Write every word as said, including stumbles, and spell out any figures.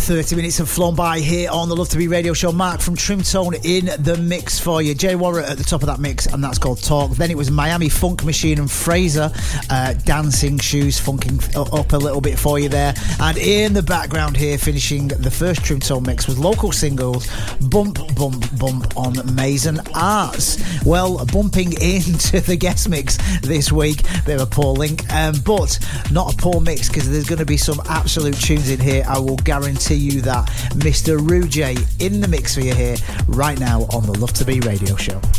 thirty minutes have flown by here on the Love to Be Radio Show. Mark from Trimtone in the mix for you. Jay Warrett at the top of that mix, and that's called Talk. Then it was Miami Funk Machine and Fraser, uh, Dancing Shoes, funking up a little bit for you there. And in the background here, finishing the first Trimtone mix, was local singles Bump, Bump, Bump on Mason Arts. Well, bumping into the guest mix this week, bit of a poor link, um, but not a poor mix, because there's going to be some absolute tunes in here. I will guarantee you that. Mister Rujay in the mix for you here right now on the Love to Be Radio Show.